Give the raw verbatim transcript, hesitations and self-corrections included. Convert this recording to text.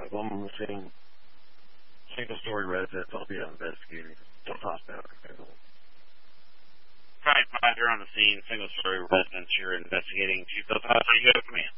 Oklahoma missing single-story residence. I'll be investigating. Don't toss that. Five five, you're on the scene. Single-story residence. You're investigating. Chief Bill Toss, are you good for me?